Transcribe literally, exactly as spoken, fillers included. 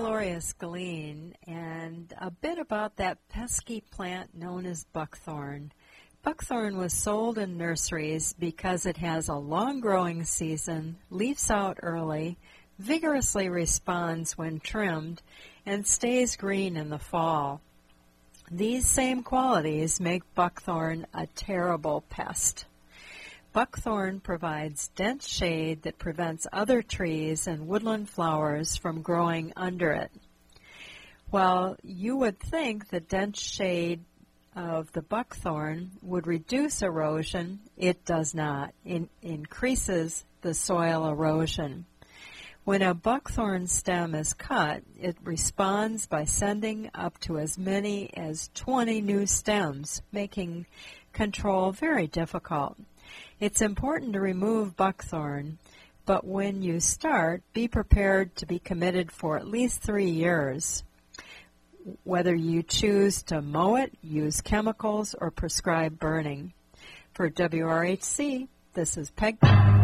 Gloria Scalene, and a bit about that pesky plant known as buckthorn. Buckthorn was sold in nurseries because it has a long growing season, leaves out early, vigorously responds when trimmed, and stays green in the fall. These same qualities make buckthorn a terrible pest. Buckthorn provides dense shade that prevents other trees and woodland flowers from growing under it. While you would think the dense shade of the buckthorn would reduce erosion, it does not. It increases the soil erosion. When a buckthorn stem is cut, it responds by sending up to as many as twenty new stems, making control very difficult. It's important to remove buckthorn, but when you start, be prepared to be committed for at least three years. Whether you choose to mow it, use chemicals, or prescribe burning. For W R H C, this is Peg.